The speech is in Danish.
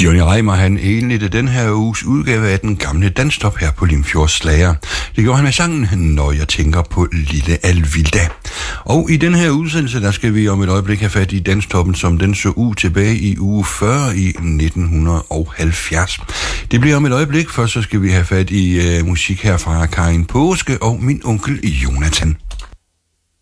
Johnny Reimer, han indledte den her uges udgave af den gamle danstop her på Limfjords Slager. Det gjorde han med sangen Når jeg tænker på lille Alvilda. Og i den her udsendelse, der skal vi om et øjeblik have fat i danstoppen, som den så ud tilbage i uge 40 i 1970. Det bliver om et øjeblik, først så skal vi have fat i musik her fra Karin Påske og min onkel Jonathan.